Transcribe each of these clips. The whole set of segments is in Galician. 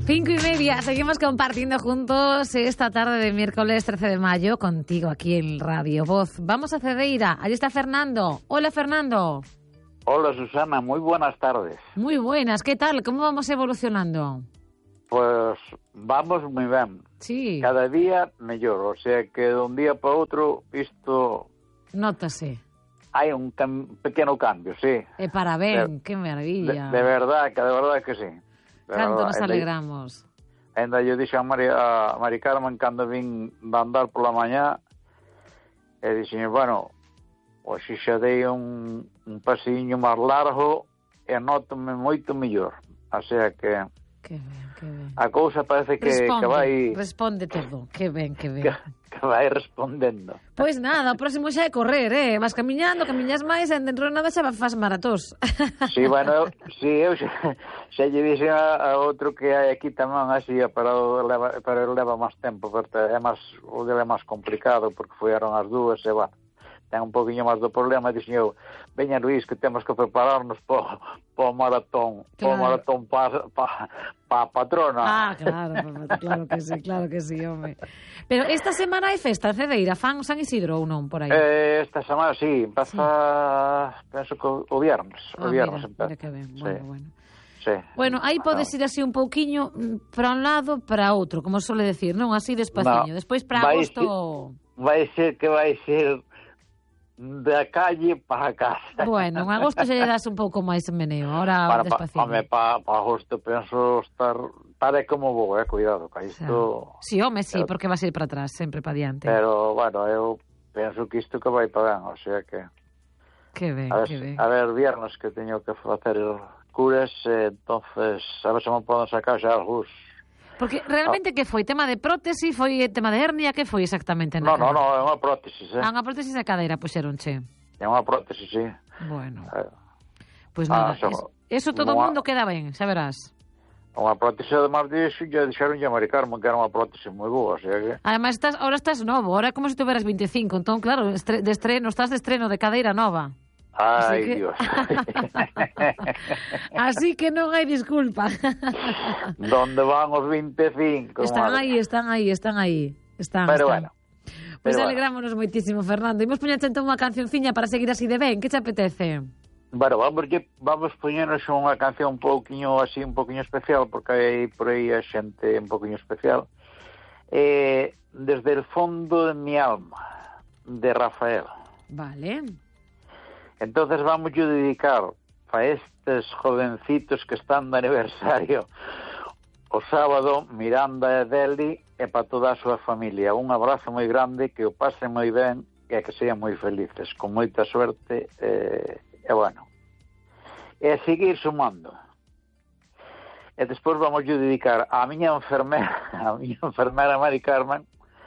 5:30, seguimos compartiendo juntos esta tarde de miércoles 13 de mayo contigo aquí en Radio Voz. Vamos a Cedeira, allí está Fernando. Hola, Fernando. Hola, Susana, muy buenas tardes. Muy buenas, ¿qué tal? ¿Cómo vamos evolucionando? Pues vamos muy bien. Sí. Cada día mellor, o sea que de un día para outro isto... Nótase. Hai un pequeno cambio, sí. E para ben, que maravilla. De verdad que sí. Canto nos alegramos. Ainda yo dixo a Mari Carmen cando vin de andar pola mañá e dixen, bueno, hoxe xa dei un pasiño máis largo e nótome moito mellor. O sea que... Que ben, que ben. A cousa parece que vai... Responde todo, que ben, que ben. Que vai respondendo. Pois nada, o próximo xa é correr, vas camiñas máis e dentro de nada xa faz maratós. Sí, bueno, eu xa lle dixen a outro que hai aquí tamén así, pero ele leva máis tempo, porque o dele é máis complicado, porque fueron as dúas e, bueno, ten un poquinho máis do problema, dixen eu, veña Luís, que temos que prepararnos para o maratón, claro. Para o maratón para a patrona. Claro que sí, home. Pero esta semana hai festa en Cedeira, fan San Isidro ou non, por aí? Esta semana sí, empeza, penso que o viernes. Mira que ben, bueno. Sí. Bueno, aí podes ir así un pouquiño para un lado, para outro, como suele decir, non? Así despaciño. Despois para agosto... Vai ser da calle para a casa. Bueno, en agosto xa lle das un pouco máis meneo, ahora despaciño. Para agosto penso estar como vou, cuidado, que isto... Sí, home, sí, porque vas a ir para atrás, sempre para diante. Pero, bueno, eu penso que isto que vai para ben, o sea que... Que ben, que ben. A ver, viernes que teño que facer curas, entonces, a ver se me poden sacar xa algús. Porque realmente que foi? Tema de prótese? Foi tema de hernia? Que foi exactamente? No, é unha prótesis. Unha prótesis de cadeira, puxeronche. É unha prótesis, sí. Bueno. Pois nada, eso todo o mundo queda ben, xa verás. Unha prótesis, además disso, ya dixeron a Mari Carmen que era unha prótesis moi boa, o sea que... Además, ahora estás novo, ahora é como se tuveras 25, entón, claro, estás de estreno de cadeira nova. Ai, Dios. Así que non hai disculpa. Donde van os 25? Están aí. Pero bueno. Pois alegrámonos moitísimo, Fernando. Imos poñerche entón unha cancionciña para seguir así de ben. Que te apetece? Bueno, vamos poñernos unha canción un poquinho especial, porque hai por aí a xente un poquinho especial. Desde el fondo de mi alma, de Rafael. Vale. Entonces vamos a dedicar a estes jovencitos que están de aniversario o sábado, Miranda e Deli, e para toda a súa familia. Un abrazo moi grande, que o pasen moi ben e que sean moi felices, con moita suerte e bueno. E seguir sumando. E despois vamos a dedicar a miña enfermera Mari Carmen,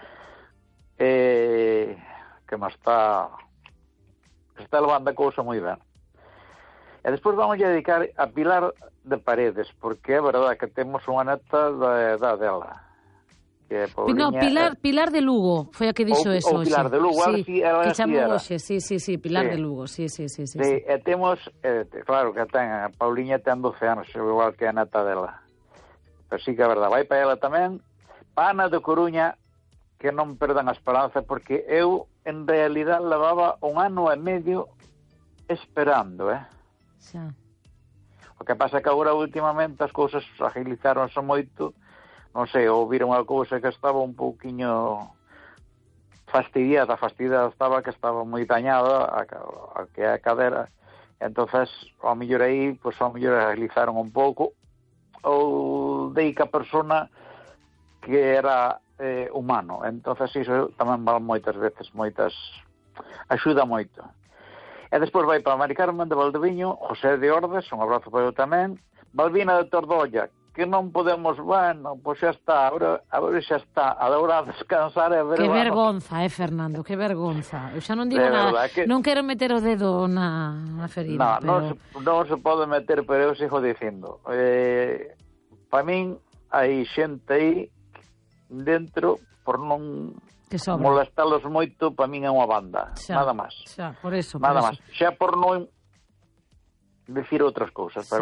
que me está levando a cousa moi ben. E despois vamos a dedicar a Pilar de Paredes, porque é verdade que temos unha neta da edad dela. Que Pilar de Lugo, foi a que dixo eso. Pilar de Lugo, que chamou hoxe, sí, Pilar de Lugo, sí. E temos, claro que a Pauliña ten 12 anos, igual que a neta dela. Pero sí que é verdade, vai para ela tamén. Ana de Coruña, que non perdan a esperanza, porque eu en realidad levaba 1 ano e medio esperando, Xa. O que pasa que agora últimamente as cousas agilizaronse moito, non sei, ou viron unha cousa que estaba un pouquiño fastidiada estaba, que estaba moi dañada a que a cadera, entonces ao mellor aí, pois ao mellor agilizaron un pouco, ou dei que a persona que era humano, entonces iso tamén vale moitas veces, axuda moito. E despois vai para Mari Carmen de Valdeviño, José de Ordes, un abrazo para eu tamén, Balbina de Tordolla, que non podemos, bueno, pois xa está, agora xa está, a hora de descansar e ver... Que vergonza, Fernando, que vergonza. Eu xa non digo nada, non quero meter o dedo na ferida. Non se pode meter, pero eu sigo dicindo. Para min, hai xente aí dentro, por non molestalos moito, para min é unha banda, nada máis. Xa, por eso. Nada máis, xa por non decir outras cousas, pero bueno.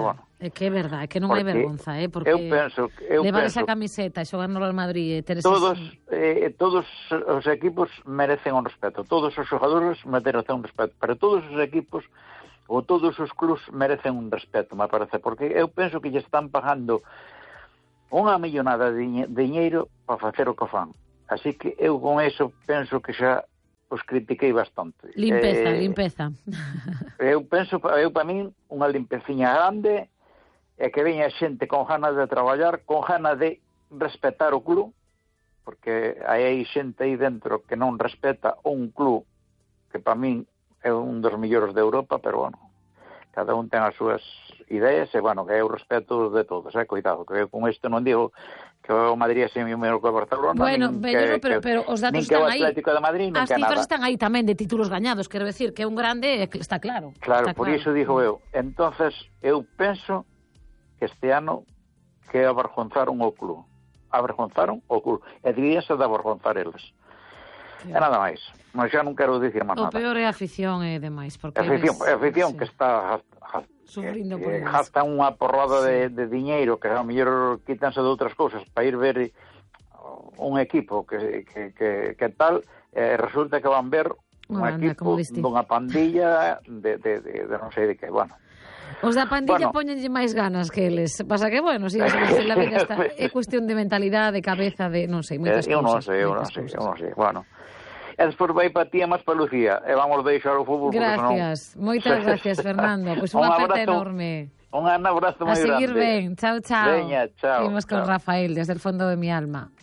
É que é verdade, é que non hai vergonza, porque eu penso levar esa camiseta e xogar no Real Madrid e ter todos os equipos merecen un respeto, todos os xogadores merecen un respeto, pero todos os equipos ou todos os clubs merecen un respeto, me parece, porque eu penso que lle están pagando unha millonada de diñeiro para facer o que fan. Así que eu con eso penso que xa os critiquei bastante. Limpeza. Eu penso, para min, unha limpeciña grande e que veña xente con ganas de traballar, con ganas de respetar o club, porque hai xente aí dentro que non respeta un club que para min é un dos mellores de Europa, pero bueno, cada un ten as súas ideas e, bueno, que eu respeto de todos, cuidado, que eu con isto non digo que o Madrid é sempre mellor que o Barcelona, bueno, pero os datos están aí, Atlético de Madrid, as cifras están aí tamén de títulos gañados, quero decir que é un grande, está claro. Claro, está por iso digo eu. Entonces, eu penso que este ano que avergonzaron o club. Avergonzaron o club. E debíanse de avergonzar eles. É nada máis. Mas xa non quero dicir máis nada. O peor é a afición e demais. Porque a afición sí, que está sufrindo por eles. Gasta unha porrada de diñeiro que a mellor quítanse de outras cousas para ir ver un equipo que tal, resulta que van ver un equipo dunha pandilla de non sei de que, bueno. Os da pandilla poñenlle máis ganas que eles. Pasa que, bueno, si a vida está, é cuestión de mentalidade, de cabeza, de non sei, moitas cousas. Eu non sei, bueno. E despois vai para ti e máis para Lucía. E vamos deixar o fútbol. Gracias, moitas gracias, Fernando. Pois unha aperta enorme. Un abrazo moi grande. A seguir ben. Chao, chao. Veña, chao. Seguimos con Rafael desde el fondo de mi alma.